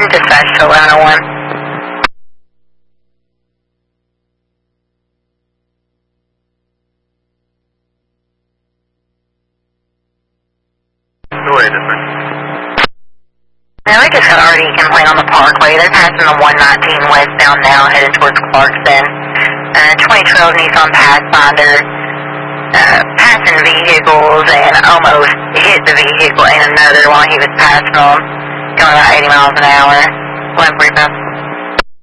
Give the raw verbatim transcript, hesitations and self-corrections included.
Dispatch to eleven oh one. Go ahead, dispatch. Now, we just got an R D complaint on the Parkway. They're passing the one nineteen westbound now, headed towards Clarkston. Uh, twenty twelve Nissan Pathfinder, uh, passing vehicles and almost hit the vehicle and another while he was passing them, going about eighty miles an hour. eleven forty-five.